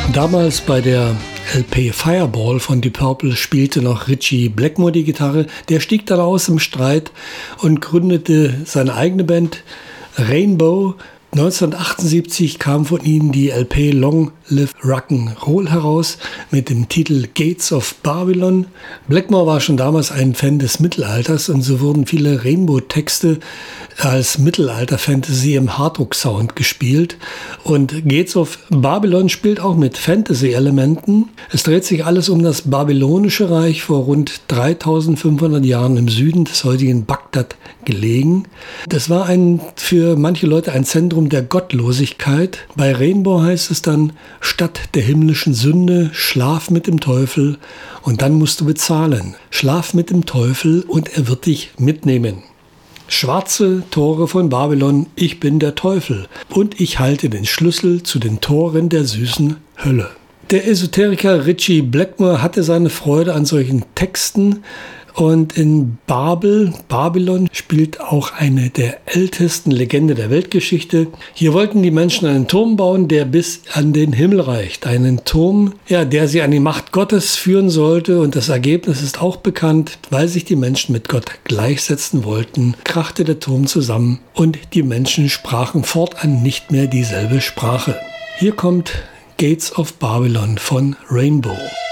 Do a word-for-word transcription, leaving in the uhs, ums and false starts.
Damals bei der L P Fireball von Deep Purple spielte noch Ritchie Blackmore die Gitarre. Der stieg dann aus im Streit und gründete seine eigene Band Rainbow. neunzehnhundertachtundsiebzig kam von ihnen die L P Long Live Rock'n'Roll heraus mit dem Titel Gates of Babylon. Blackmore war schon damals ein Fan des Mittelalters und so wurden viele Rainbow-Texte als Mittelalter-Fantasy im Hardrock-Sound gespielt. Und Gates of Babylon spielt auch mit Fantasy-Elementen. Es dreht sich alles um das Babylonische Reich, vor rund dreitausendfünfhundert Jahren im Süden des heutigen Bagdad gelegen. Das war ein, für manche Leute ein Zentrum der Gottlosigkeit. Bei Rainbow heißt es dann: Stadt der himmlischen Sünde, schlaf mit dem Teufel und dann musst du bezahlen. Schlaf mit dem Teufel und er wird dich mitnehmen. Schwarze Tore von Babylon, ich bin der Teufel und ich halte den Schlüssel zu den Toren der süßen Hölle. Der Esoteriker Ritchie Blackmore hatte seine Freude an solchen Texten. Und in Babel, Babylon, spielt auch eine der ältesten Legenden der Weltgeschichte. Hier wollten die Menschen einen Turm bauen, der bis an den Himmel reicht. Einen Turm, ja, der sie an die Macht Gottes führen sollte. Und das Ergebnis ist auch bekannt. Weil sich die Menschen mit Gott gleichsetzen wollten, krachte der Turm zusammen und die Menschen sprachen fortan nicht mehr dieselbe Sprache. Hier kommt Gates of Babylon von Rainbow.